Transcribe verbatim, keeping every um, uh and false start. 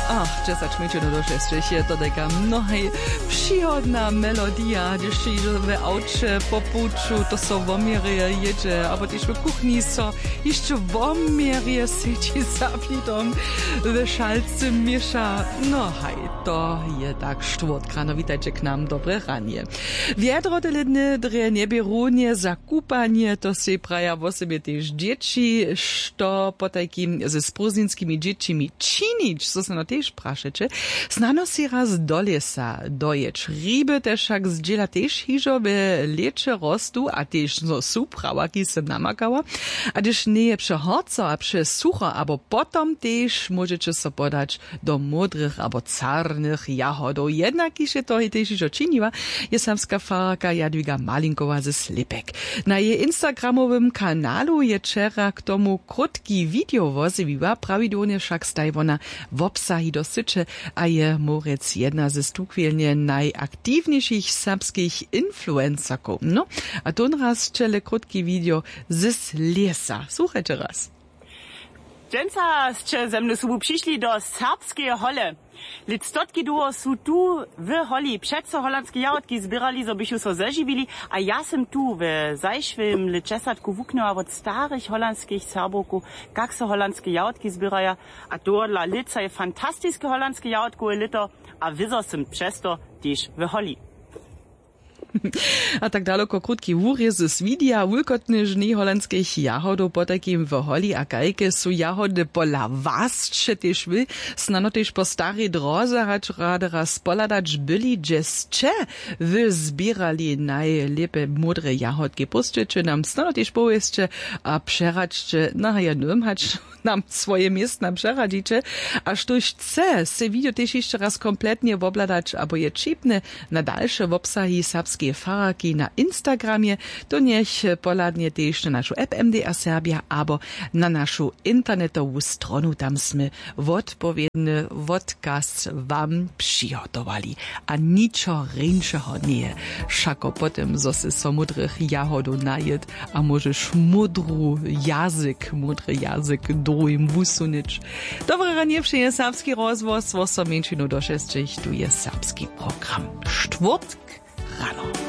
Ach, dziesięć minut do šestej je to taka mnohej przyjemna melodia, gdyż się w aucie po puczu to so w omierie jedzie, albo też w kuchni so jeszcze w omierie siedzi za plitom, w szalce miesza. No hej, to je tak czwartka, no witajcie k nam, dobre ranie. Wiedro delidne dre niebierunie za kupanie, to se praja w sobie też dzieci, što po takim ze spruzinskimi dziećmi czynić, co se no też praszecie, znano si raz do lesa dojeć. Ryby też však zdziela też hižowe lecze rostu, a też no su prawaki se namakała, a też nie je przehorco, a przesucho, abo potom też możecie so podać do modrych abo czarnych jahodów. Jednak iż je to i też hižo czyniła, je samska farka Jadwiga Malinkowa ze Slipek. Na jej instagramowym kanalu je wczera k tomu krótki video wozywiła, prawidłownie však staj wona w obsahi do sycze, a je morec jedna ze stukwielnie najaktywniejszych serbskich influencerków. No, a to raz czele krótki video z lesa. Słuchajcie raz. Dżęca ste ze mną sobie przyszli do serbskiej hole. Lictotki duo su tu w holi przed so holandskie jałotki zbierali, so bychu so zeżywili, a ja sem tu w zajszwym licesatku wuknęła od starych holandskich serboków, jak so holandskie jałotki zbieraja, a to dla lica je fantastyczne holandskie jałotku lito, a wyzo sem przez to też w holi. A tak daleko krótki wóry z widia wulkotnych nieholandskich jahodów po takim w holi a kajke su jahody pola was, czy też wy, snano też po starej drodze, hać rada raz poladać byli, dżescze wy zbierali najlepe modre jahodki. Puszczycie nam snano też powiedzcie, a przeraćcie, no ja num, hać nam swoje miejsce nam przeradzicie, a sztuś chce se video też jeszcze raz kompletnie wobladać, abo je čipne na dalsze wobsahi serbskie faraki na Instagramie, to niech poladnie też na naszą app M D R Serbia, abo na naszą internetową stronu, tam sme odpowiedny podcast wam przygotowali. A niczo rynszego nie, szako potem zose so mudrych jahodów najet, a możesz mudru jazyk, mudry jazyk drugim wusunić. Dobre ranie, przyje serbski rozwoz, was so menšinu do šestej, tu je serbski program. Štvrtk rano.